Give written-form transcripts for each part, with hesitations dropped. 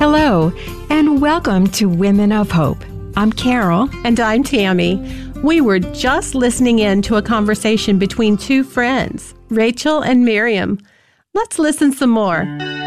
Hello, and welcome to Women of Hope. I'm Carol. And I'm Tammy. We were just listening in to a conversation between two friends, Rachel and Miriam. Let's listen some more.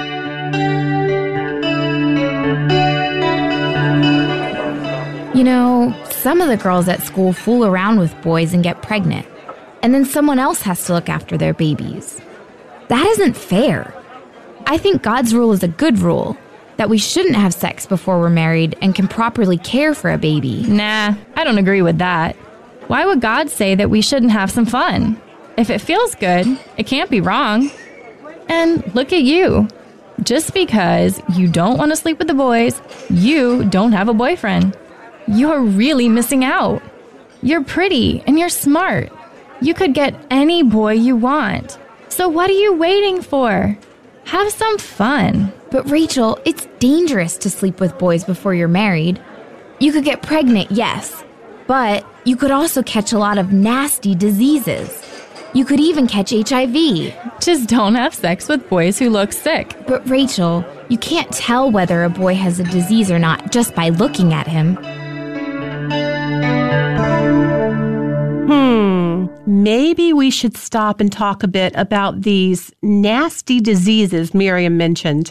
You know, some of the girls at school fool around with boys and get pregnant, and then someone else has to look after their babies. That isn't fair. I think God's rule is a good rule, that we shouldn't have sex before we're married and can properly care for a baby. Nah, I don't agree with that. Why would God say that we shouldn't have some fun? If it feels good, it can't be wrong. And look at you. Just because you don't want to sleep with the boys, you don't have a boyfriend. You're really missing out. You're pretty and you're smart. You could get any boy you want. So what are you waiting for? Have some fun. But Rachel, it's dangerous to sleep with boys before you're married. You could get pregnant, yes, but you could also catch a lot of nasty diseases. You could even catch HIV. Just don't have sex with boys who look sick. But Rachel, you can't tell whether a boy has a disease or not just by looking at him. Maybe we should stop and talk a bit about these nasty diseases Miriam mentioned.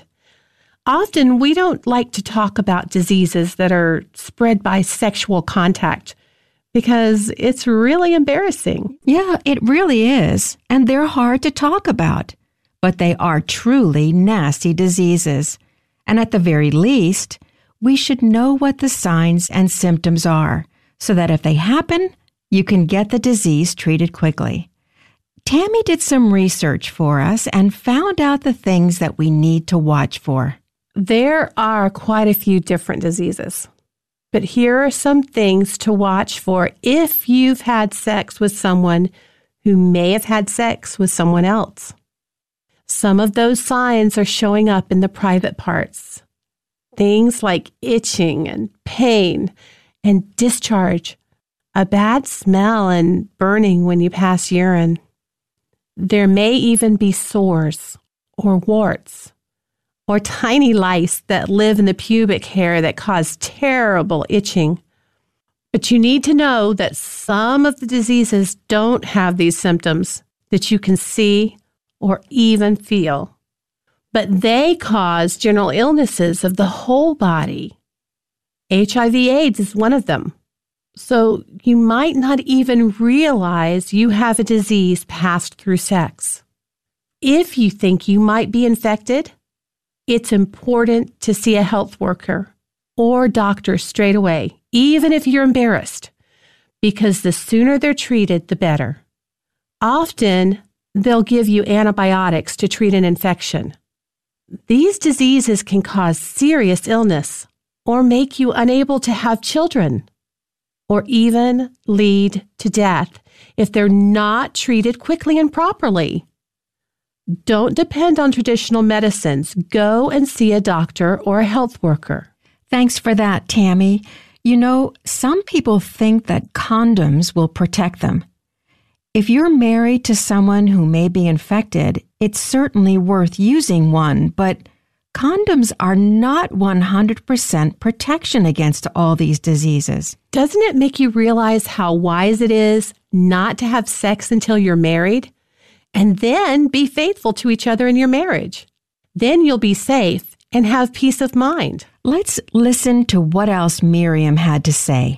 Often we don't like to talk about diseases that are spread by sexual contact because it's really embarrassing. Yeah, it really is. And they're hard to talk about. But they are truly nasty diseases. And at the very least, we should know what the signs and symptoms are so that if they happen, you can get the disease treated quickly. Tammy did some research for us and found out the things that we need to watch for. There are quite a few different diseases, but here are some things to watch for if you've had sex with someone who may have had sex with someone else. Some of those signs are showing up in the private parts. Things like itching and pain and discharge, a bad smell and burning when you pass urine. There may even be sores or warts or tiny lice that live in the pubic hair that cause terrible itching. But you need to know that some of the diseases don't have these symptoms that you can see or even feel. But they cause general illnesses of the whole body. HIV/AIDS is one of them. So you might not even realize you have a disease passed through sex. If you think you might be infected, it's important to see a health worker or doctor straight away, even if you're embarrassed, because the sooner they're treated, the better. Often, they'll give you antibiotics to treat an infection. These diseases can cause serious illness or make you unable to have children, or even lead to death if they're not treated quickly and properly. Don't depend on traditional medicines. Go and see a doctor or a health worker. Thanks for that, Tammy. You know, some people think that condoms will protect them. If you're married to someone who may be infected, it's certainly worth using one, but condoms are not 100% protection against all these diseases. Doesn't it make you realize how wise it is not to have sex until you're married? And then be faithful to each other in your marriage. Then you'll be safe and have peace of mind. Let's listen to what else Miriam had to say.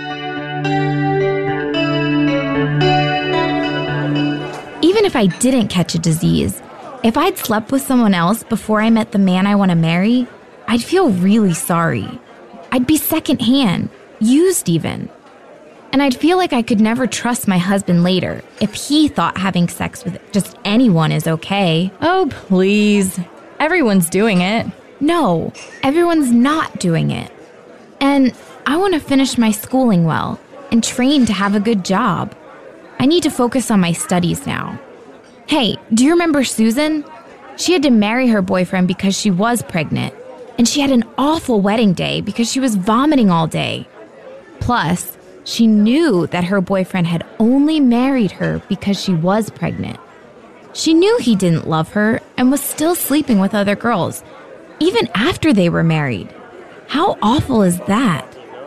Even if I didn't catch a disease, if I'd slept with someone else before I met the man I want to marry, I'd feel really sorry. I'd be secondhand, used even. And I'd feel like I could never trust my husband later if he thought having sex with just anyone is okay. Oh, please. Everyone's doing it. No, everyone's not doing it. And I want to finish my schooling well and train to have a good job. I need to focus on my studies now. Hey, do you remember Susan? She had to marry her boyfriend because she was pregnant. And she had an awful wedding day because she was vomiting all day. Plus, she knew that her boyfriend had only married her because she was pregnant. She knew he didn't love her and was still sleeping with other girls. even after they were married. How awful is that?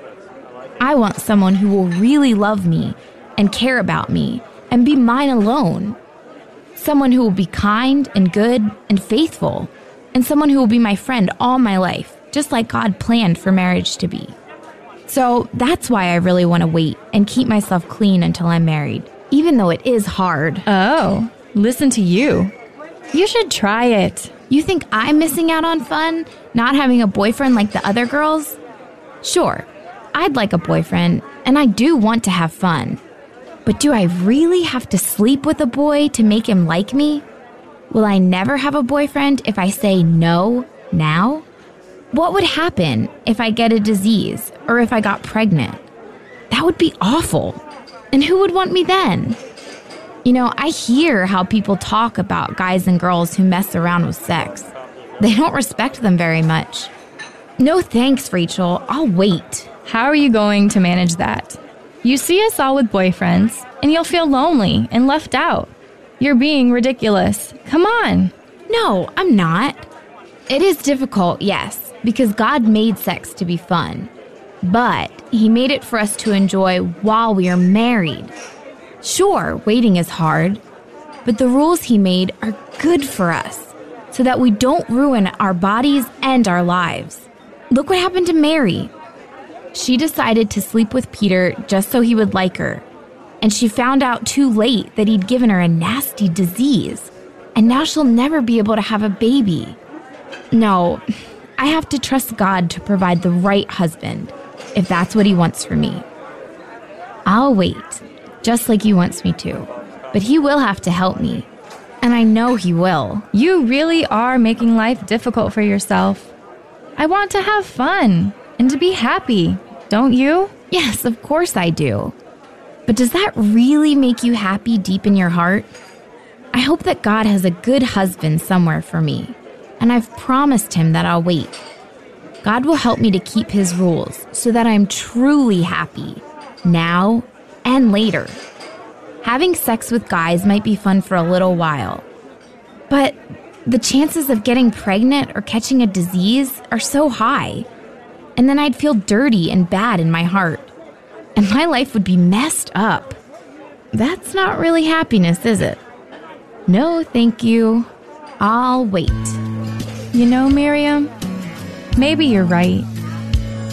I want someone who will really love me and care about me and be mine alone. Someone who will be kind and good and faithful, and someone who will be my friend all my life, just like God planned for marriage to be. So that's why I really want to wait and keep myself clean until I'm married, even though it is hard. Oh, listen to you. You should try it. You think I'm missing out on fun, not having a boyfriend like the other girls? Sure, I'd like a boyfriend, and I do want to have fun. But do I really have to sleep with a boy to make him like me? Will I never have a boyfriend if I say no now? What would happen if I get a disease or if I got pregnant? That would be awful. And who would want me then? You know, I hear how people talk about guys and girls who mess around with sex. They don't respect them very much. No thanks, Rachel. I'll wait. How are you going to manage that? You see us all with boyfriends, and you'll feel lonely and left out. You're being ridiculous. Come on. No, I'm not. It is difficult, yes, because God made sex to be fun. But He made it for us to enjoy while we are married. Sure, waiting is hard, but the rules He made are good for us so that we don't ruin our bodies and our lives. Look what happened to Mary. She decided to sleep with Peter just so he would like her, and she found out too late that he'd given her a nasty disease, and now she'll never be able to have a baby. No, I have to trust God to provide the right husband, if that's what He wants for me. I'll wait, just like He wants me to, but He will have to help me, and I know He will. You really are making life difficult for yourself. I want to have fun and to be happy, don't you? Yes, of course I do. But does that really make you happy deep in your heart? I hope that God has a good husband somewhere for me, and I've promised Him that I'll wait. God will help me to keep His rules so that I'm truly happy, now and later. Having sex with guys might be fun for a little while, but the chances of getting pregnant or catching a disease are so high. And then I'd feel dirty and bad in my heart. And my life would be messed up. That's not really happiness, is it? No, thank you. I'll wait. You know, Miriam, maybe you're right.